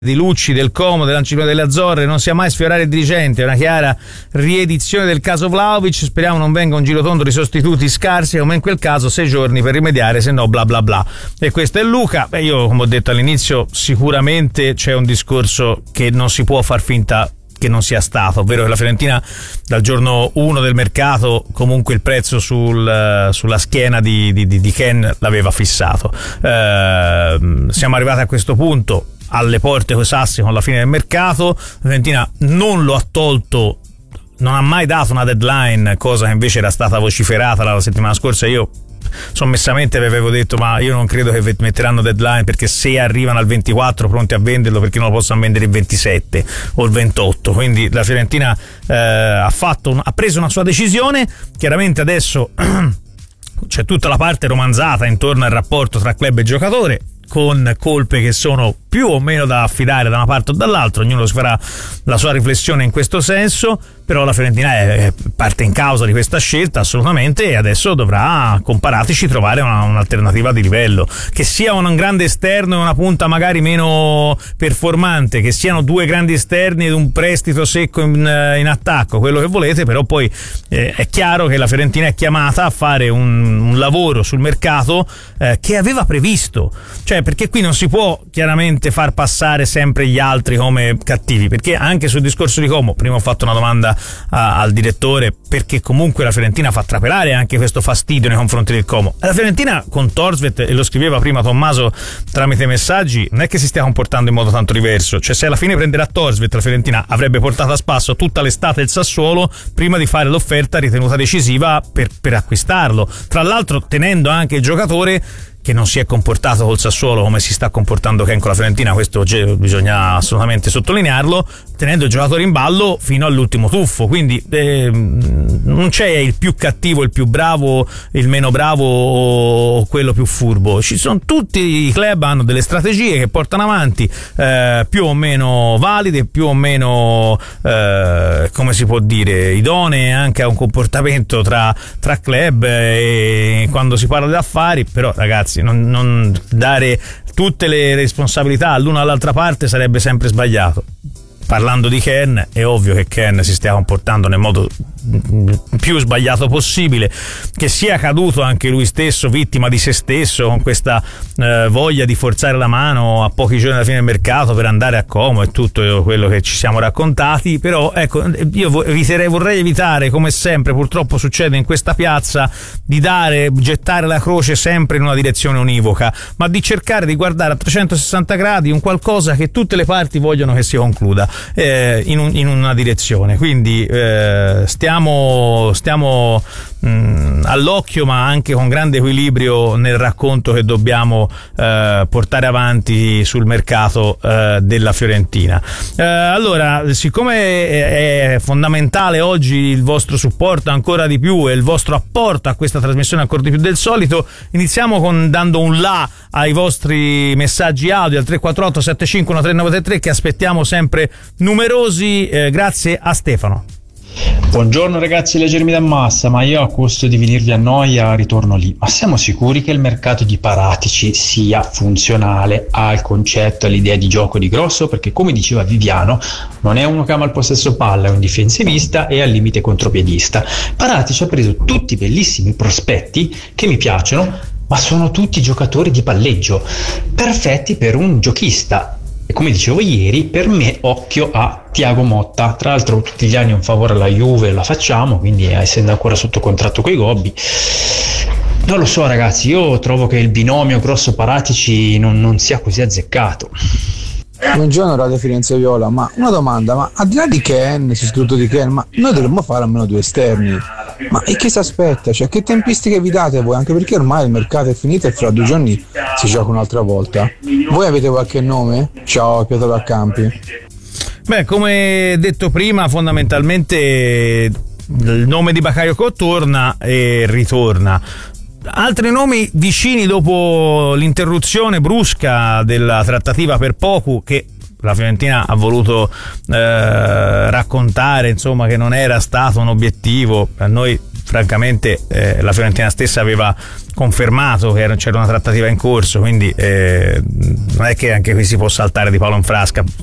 di Lucci, del Como, dell'Ancilino delle Azzorre, non sia mai sfiorare il dirigente, è una chiara riedizione del caso Vlahovic, speriamo non venga un girotondo di sostituti scarsi, come in quel caso 6 giorni per rimediare, se no bla bla bla. E questo è Luca. Io, come ho detto all'inizio, sicuramente c'è un discorso che non si può far finta che non sia stato, ovvero che la Fiorentina dal giorno 1 del mercato comunque il prezzo sulla schiena di Ken l'aveva fissato. Siamo arrivati a questo punto alle porte coi sassi con la fine del mercato. La Fiorentina non lo ha tolto, non ha mai dato una deadline, cosa che invece era stata vociferata la settimana scorsa. Io sommessamente vi avevo detto, ma io non credo che metteranno deadline, perché se arrivano al 24 pronti a venderlo, perché non lo possono vendere il 27 o il 28. Quindi la Fiorentina ha preso una sua decisione. Chiaramente adesso c'è tutta la parte romanzata intorno al rapporto tra club e giocatore, con colpe che sono più o meno da affidare da una parte o dall'altra, ognuno si farà la sua riflessione in questo senso, però la Fiorentina è parte in causa di questa scelta assolutamente, e adesso dovrà con Paratici trovare un'alternativa di livello, che sia un grande esterno e una punta magari meno performante, che siano 2 grandi esterni ed un prestito secco in attacco, quello che volete, però poi è chiaro che la Fiorentina è chiamata a fare un lavoro sul mercato che aveva previsto, cioè, perché qui non si può chiaramente far passare sempre gli altri come cattivi, perché anche sul discorso di Como, prima ho fatto una domanda al direttore, perché comunque la Fiorentina fa trapelare anche questo fastidio nei confronti del Como. La Fiorentina con Thorstvedt, e lo scriveva prima Tommaso tramite messaggi, non è che si stia comportando in modo tanto diverso, cioè se alla fine prenderà Thorstvedt, la Fiorentina avrebbe portato a spasso tutta l'estate il Sassuolo prima di fare l'offerta ritenuta decisiva per acquistarlo, tra l'altro tenendo anche il giocatore che non si è comportato col Sassuolo come si sta comportando Ken con la Fiorentina, questo bisogna assolutamente sottolinearlo, tenendo il giocatore in ballo fino all'ultimo tuffo. Quindi non c'è il più cattivo, il più bravo, il meno bravo o quello più furbo, ci sono, tutti i club hanno delle strategie che portano avanti, più o meno valide, più o meno come si può dire, idonee anche a un comportamento tra club, e quando si parla di affari, però ragazzi, non dare tutte le responsabilità all'una o all'altra parte sarebbe sempre sbagliato. Parlando di Ken, è ovvio che Ken si stia comportando nel modo più sbagliato possibile, che sia caduto anche lui stesso vittima di se stesso, con questa voglia di forzare la mano a pochi giorni dalla fine del mercato per andare a Como e tutto quello che ci siamo raccontati. Però ecco, io vorrei evitare, come sempre purtroppo succede in questa piazza, di gettare la croce sempre in una direzione univoca, ma di cercare di guardare a 360 gradi un qualcosa che tutte le parti vogliono che si concluda in una direzione. Quindi stiamo all'occhio, ma anche con grande equilibrio nel racconto che dobbiamo portare avanti sul mercato della Fiorentina. Allora, siccome è fondamentale oggi il vostro supporto ancora di più e il vostro apporto a questa trasmissione ancora di più del solito, iniziamo dando un là ai vostri messaggi audio al 348 75 1393 che aspettiamo sempre numerosi. Grazie a Stefano. Buongiorno ragazzi, leggermi da massa, ma io a costo di venirvi a noia ritorno lì. Ma siamo sicuri che il mercato di Paratici sia funzionale al concetto e all'idea di gioco di Grosso? Perché come diceva Viviano, non è uno che ama il possesso palla, è un difensivista e al limite contropiedista. Paratici ha preso tutti bellissimi prospetti che mi piacciono, ma sono tutti giocatori di palleggio, perfetti per un giochista. E come dicevo ieri, per me occhio a Thiago Motta. Tra l'altro tutti gli anni un favore alla Juve la facciamo, quindi essendo ancora sotto contratto coi Gobbi, non lo so ragazzi, io trovo che il binomio Grosso Paratici non sia così azzeccato. Buongiorno Radio Firenze Viola, ma una domanda, ma al di là di Ken, sostituto di Ken, ma noi dovremmo fare almeno 2 esterni, ma e che si aspetta? Cioè, che tempistiche vi date voi? Anche perché ormai il mercato è finito e fra 2 giorni si gioca un'altra volta. Voi avete qualche nome? Ciao, Pietro da Campi. Beh, come detto prima, fondamentalmente il nome di Bakayoko torna e ritorna. Altri nomi vicini dopo l'interruzione brusca della trattativa per Poku, che la Fiorentina ha voluto raccontare, insomma, che non era stato un obiettivo. A noi francamente la Fiorentina stessa aveva confermato che c'era una trattativa in corso, quindi non è che anche qui si può saltare di palo in frasca.